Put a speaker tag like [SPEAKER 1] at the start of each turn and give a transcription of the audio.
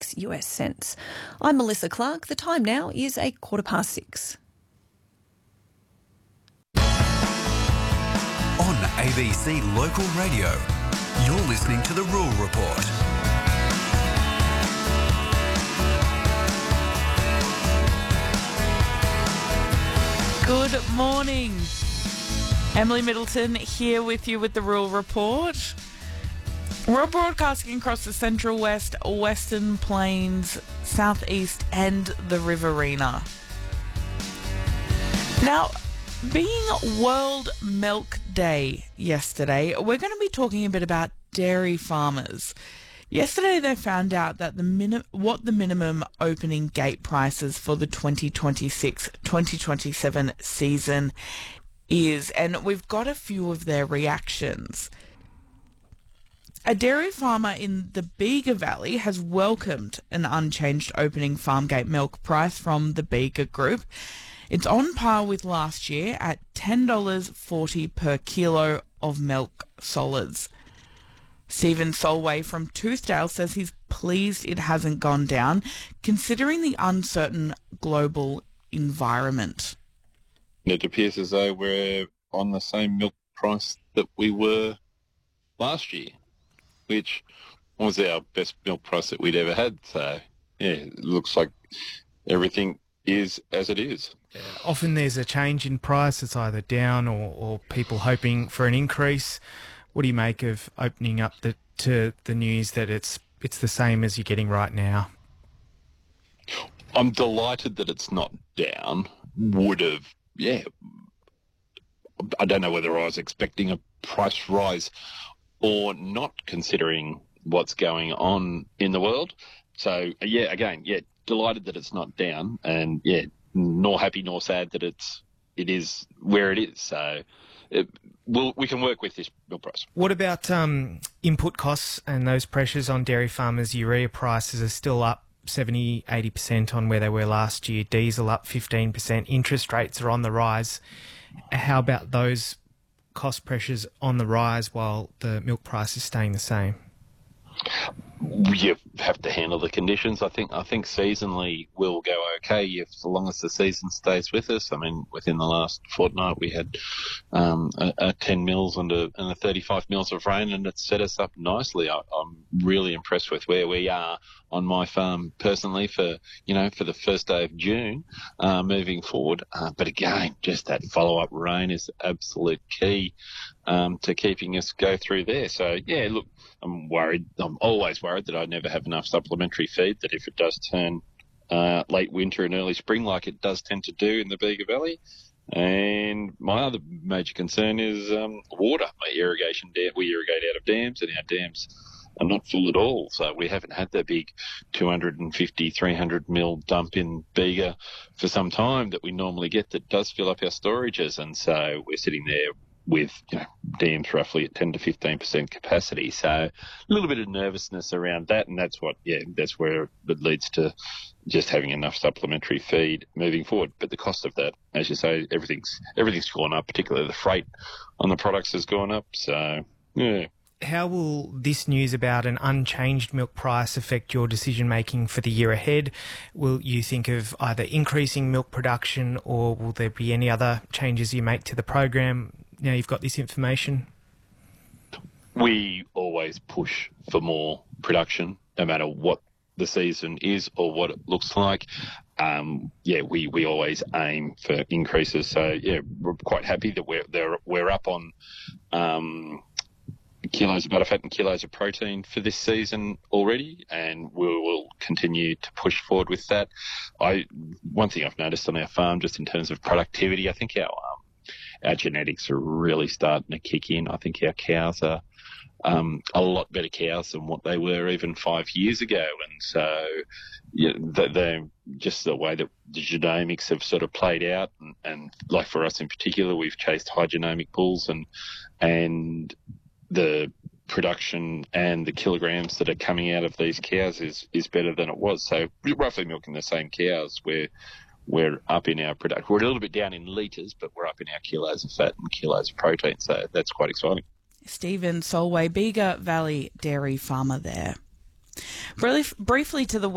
[SPEAKER 1] US. I'm Melissa Clark. The time now is 6:15.
[SPEAKER 2] On ABC Local Radio, you're listening to The Rural Report.
[SPEAKER 3] Good morning. Emily Middleton here with you with The Rural Report. We're broadcasting across the Central West, Western Plains, Southeast and the Riverina. Now, being World Milk Day yesterday, we're going to be talking a bit about dairy farmers. Yesterday they found out that what the minimum opening gate prices for the 2026-2027 season is, and we've got a few of their reactions. A dairy farmer in the Bega Valley has welcomed an unchanged opening farm gate milk price from the Bega Group. It's on par with last year at $10.40 per kilo of milk solids. Stephen Solway from Toothdale says he's pleased it hasn't gone down, considering the uncertain global environment.
[SPEAKER 4] It appears as though we're on the same milk price that we were last year, which was our best milk price that we'd ever had. So, yeah, it looks like everything is as it is.
[SPEAKER 5] Yeah, often there's a change in price. It's either down or people hoping for an increase. What do you make of opening up to the news that it's the same as you're getting right now?
[SPEAKER 4] I'm delighted that it's not down. I don't know whether I was expecting a price rise or not, considering what's going on in the world. So, delighted that it's not down, and, nor happy nor sad that it is where it is. So we can work with this milk price.
[SPEAKER 5] What about input costs and those pressures on dairy farmers? Urea prices are still up 70-80% on where they were last year. Diesel up 15%. Interest rates are on the rise. How about those cost pressures on the rise while the milk price is staying the same?
[SPEAKER 4] You have to handle the conditions. I think seasonally we'll go okay so long as the season stays with us. I mean, within the last fortnight we had a 10 mils and a 35 mils of rain, and it's set us up nicely. I'm really impressed with where we are on my farm personally for the first day of June moving forward. But again, just that follow-up rain is absolute key to keeping us go through there. So, yeah, look, I'm worried. I'm always worried that I never have enough supplementary feed, that if it does turn late winter and early spring like it does tend to do in the Bega Valley. And my other major concern is water. My irrigation we irrigate out of dams, and our dams are not full at all. So we haven't had the big 250, 300 mil dump in Bega for some time that we normally get that does fill up our storages. And so we're sitting there with dams roughly at 10 to 15% capacity. So a little bit of nervousness around that, and that's where it leads to just having enough supplementary feed moving forward. But the cost of that, as you say, everything's gone up, particularly the freight on the products has gone up. So, yeah.
[SPEAKER 5] How will this news about an unchanged milk price affect your decision-making for the year ahead? Will you think of either increasing milk production, or will there be any other changes you make to the program now you've got this information?
[SPEAKER 4] We always push for more production, no matter what the season is or what it looks like. We always aim for increases. So, yeah, we're quite happy that we're up on kilos of butterfat and kilos of protein for this season already, and we will continue to push forward with that. One thing I've noticed on our farm, just in terms of productivity, I think our genetics are really starting to kick in. I think our cows are a lot better cows than what they were even 5 years ago. And so they're just the way that the genomics have sort of played out. And like for us in particular, we've chased high genomic bulls, and the production and the kilograms that are coming out of these cows is better than it was. So we're roughly milking the same cows. We're up in our production. We're a little bit down in litres, but we're up in our kilos of fat and kilos of protein. So that's quite exciting.
[SPEAKER 3] Stephen Solway, Bega Valley dairy farmer there. Briefly to the